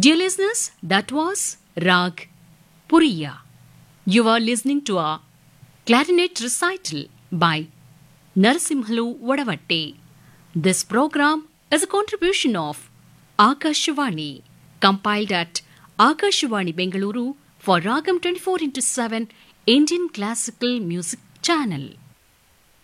Dear listeners, that was Rag Puriya. You are listening to a clarinet recital by Narasimhalu Vadavatte. This program is a contribution of Akashvani, compiled at Akashvani Bengaluru for Ragam 24/7 Indian Classical Music Channel.